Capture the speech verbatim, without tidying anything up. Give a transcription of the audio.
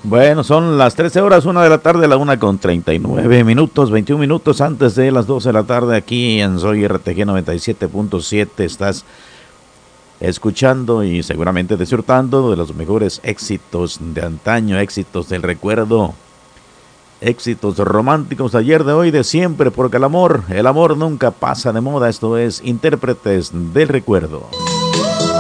Bueno, son las trece horas, una de la tarde, la una con treinta y nueve minutos, veintiún minutos antes de las doce de la tarde aquí en Soy R T G noventa y siete punto siete. Estás escuchando y seguramente disfrutando de los mejores éxitos de antaño, éxitos del recuerdo, éxitos románticos de ayer, de hoy, de siempre, porque el amor, el amor nunca pasa de moda. Esto es Intérpretes del Recuerdo.